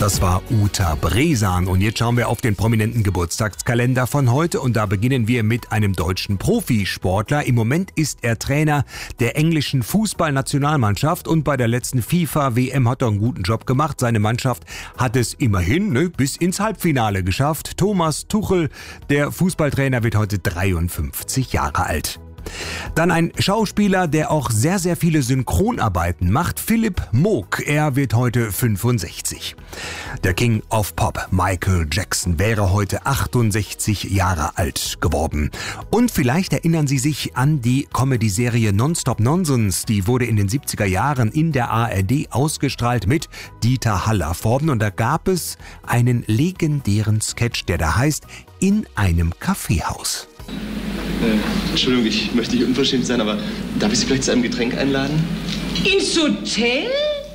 Das war Uta Bresan und jetzt schauen wir auf den prominenten Geburtstagskalender von heute und da beginnen wir mit einem deutschen Profisportler. Im Moment ist er Trainer der englischen Fußballnationalmannschaft und bei der letzten FIFA-WM hat er einen guten Job gemacht. Seine Mannschaft hat es immerhin bis ins Halbfinale geschafft. Thomas Tuchel, der Fußballtrainer, wird heute 53 Jahre alt. Dann ein Schauspieler, der auch sehr, sehr viele Synchronarbeiten macht, Philipp Moog. Er wird heute 65. Der King of Pop, Michael Jackson, wäre heute 68 Jahre alt geworden. Und vielleicht erinnern Sie sich an die Comedy-Serie Non-Stop Nonsense. Die wurde in den 70er Jahren in der ARD ausgestrahlt mit Dieter Hallervorden. Und da gab es einen legendären Sketch, der da heißt In einem Kaffeehaus. Entschuldigung, ich möchte nicht unverschämt sein, aber darf ich Sie vielleicht zu einem Getränk einladen? Ins Hotel?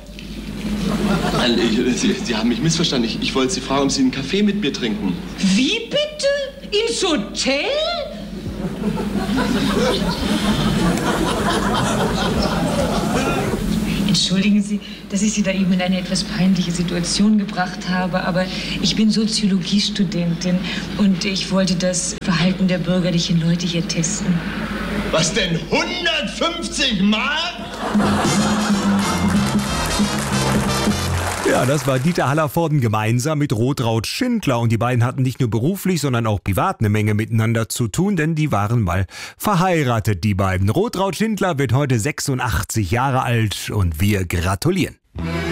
Sie haben mich missverstanden. Ich wollte Sie fragen, ob Sie einen Kaffee mit mir trinken. Wie bitte? Ins Hotel? Entschuldigen Sie, dass ich Sie da eben in eine etwas peinliche Situation gebracht habe, aber ich bin Soziologiestudentin und ich wollte das Verhalten der bürgerlichen Leute hier testen. Was denn, 150 Mark? Ja, das war Dieter Hallervorden gemeinsam mit Rotraud Schindler und die beiden hatten nicht nur beruflich, sondern auch privat eine Menge miteinander zu tun, denn die waren mal verheiratet, die beiden. Rotraud Schindler wird heute 86 Jahre alt und wir gratulieren.